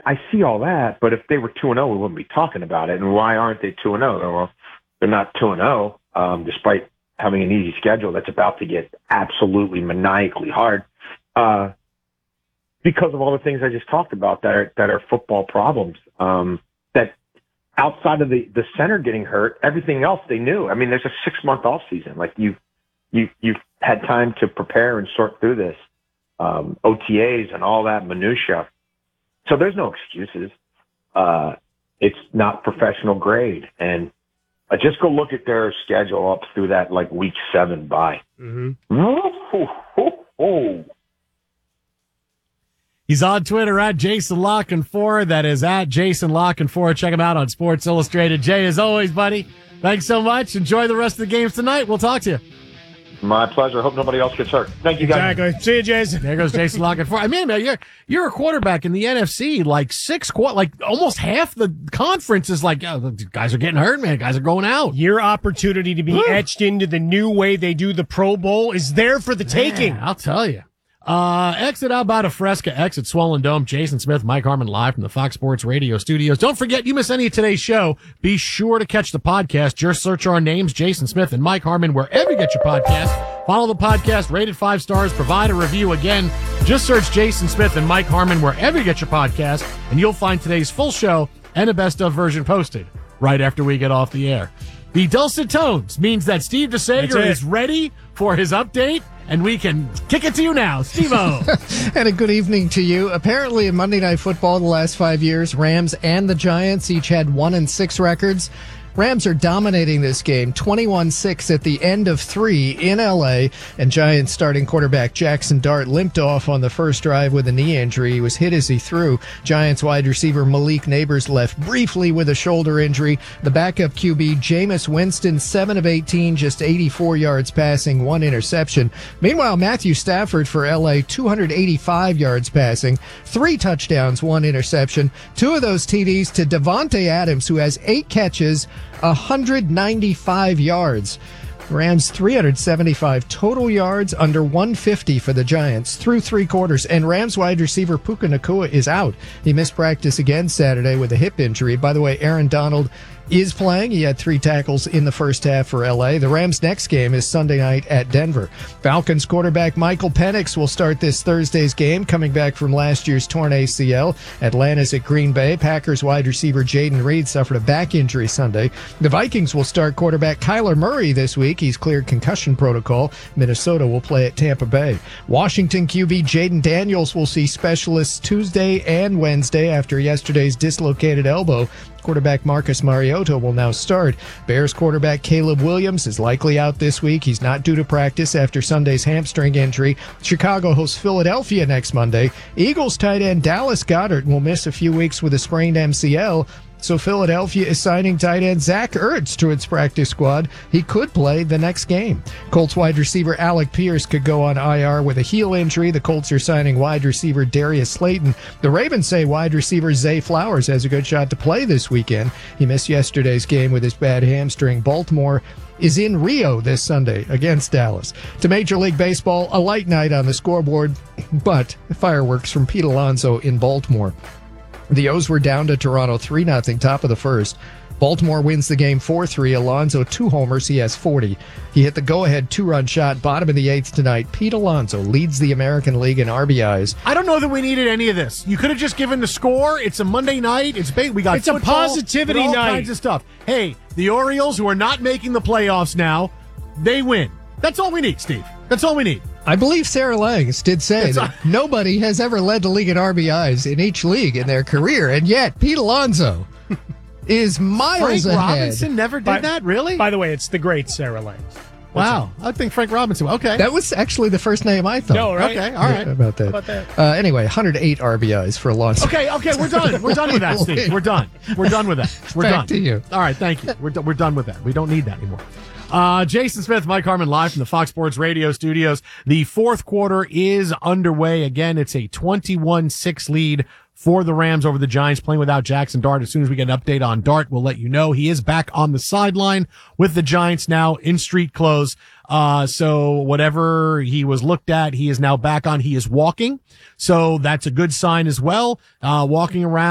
I see all that, but if they were 2-0, we wouldn't be talking about it. And why aren't they 2-0? Well, they're not 2-0, despite having an easy schedule that's about to get absolutely maniacally hard, because of all the things I just talked about that are football problems. That outside of the center getting hurt, everything else they knew. I mean, there's a 6-month off season. Like you've had time to prepare and sort through this, OTAs and all that minutia. So there's no excuses. It's not professional grade. And just go look at their schedule up through that, like, week 7 bye. Mm-hmm. He's on Twitter at Jason Lockenfor. That is at Jason Lockenfor. Check him out on Sports Illustrated. Jay, as always, buddy, thanks so much. Enjoy the rest of the games tonight. We'll talk to you. My pleasure. Hope nobody else gets hurt. Thank you, guys. Exactly. See you, Jason. There goes Jason Lockenfor. I mean, man, you're a quarterback in the NFC. Like almost half the conference is like, oh, the guys are getting hurt, man. Guys are going out. Your opportunity to be etched into the new way they do the Pro Bowl is there for the taking. I'll tell you. Exit Alberta Fresca, exit Swollen Dome. Jason Smith, Mike Harmon live from the Fox Sports Radio studios. Don't forget, you miss any of today's show, be sure to catch the podcast. Just search our names, Jason Smith and Mike Harmon, wherever you get your podcast. Follow the podcast, rated 5 stars, provide a review. Again, just search Jason Smith and Mike Harmon wherever you get your podcast, and you'll find today's full show and a best of version posted right after we get off the air. The dulcet tones means that Steve DeSager is ready for his update, and we can kick it to you now, Steve-O. And a good evening to you. Apparently in Monday Night Football the last 5 years, Rams and the Giants each had 1-6 records. Rams are dominating this game, 21-6 at the end of 3 in L.A., and Giants starting quarterback Jackson Dart limped off on the first drive with a knee injury. He was hit as he threw. Giants wide receiver Malik Neighbors left briefly with a shoulder injury. The backup QB, Jameis Winston, 7 of 18, just 84 yards passing, 1 interception. Meanwhile, Matthew Stafford for L.A., 285 yards passing, 3 touchdowns, 1 interception. 2 of those TDs to Davante Adams, who has 8 catches, 195 yards. Rams 375 total yards, under 150 for the Giants through 3 quarters. And Rams wide receiver Puka Nacua is out. He missed practice again Saturday with a hip injury. By the way, Aaron Donald is playing. He had 3 tackles in the first half for L.A. The Rams' next game is Sunday night at Denver. Falcons quarterback Michael Penix will start this Thursday's game, coming back from last year's torn ACL. Atlanta's at Green Bay. Packers wide receiver Jaden Reed suffered a back injury Sunday. The Vikings will start quarterback Kyler Murray this week. He's cleared concussion protocol. Minnesota will play at Tampa Bay. Washington QB Jaden Daniels will see specialists Tuesday and Wednesday after yesterday's dislocated elbow. Quarterback Marcus Mariota will now start. Bears quarterback Caleb Williams is likely out this week. He's not due to practice after Sunday's hamstring injury. Chicago hosts Philadelphia next Monday. Eagles tight end Dallas Goedert will miss a few weeks with a sprained MCL. So Philadelphia is signing tight end Zach Ertz to its practice squad. He could play the next game. Colts wide receiver Alec Pierce could go on IR with a heel injury. The Colts are signing wide receiver Darius Slayton. The Ravens say wide receiver Zay Flowers has a good shot to play this weekend. He missed yesterday's game with his bad hamstring. Baltimore is in Rio this Sunday against Dallas. To Major League Baseball, a light night on the scoreboard, but fireworks from Pete Alonso in Baltimore. The O's were down to Toronto 3-0, top of the first. Baltimore wins the game 4-3. Alonso 2 homers. He has 40. He hit the go-ahead 2-run shot, bottom of the 8th tonight. Pete Alonso leads the American League in RBIs. I don't know that we needed any of this. You could have just given the score. It's a Monday night. It's a positivity all night. Kinds of stuff. Hey, the Orioles, who are not making the playoffs now, they win. That's all we need, Steve. That's all we need. I believe Sarah Langs did say that nobody has ever led the league in RBIs in each league in their career, and yet Pete Alonso is miles Frank ahead. Robinson never did that, really? By the way, it's the great Sarah Langs. Wow. I think Frank Robinson. Okay. That was actually the first name I thought. No, right? Okay, all right. How about that? Anyway, 108 RBIs for Alonso. Okay, we're done. We're done with that, Steve. We're done. We're done with that. We're Back done. to you. All right, thank you. We're done with that. We don't need that anymore. Jason Smith, Mike Harmon live from the Fox Sports Radio studios. The fourth quarter is underway. Again, it's a 21-6 lead for the Rams over the Giants, playing without Jackson Dart. As soon as we get an update on Dart, we'll let you know. He is back on the sideline with the Giants now in street clothes. So whatever he was looked at, he is now back on. He is walking. So that's a good sign as well. Walking around.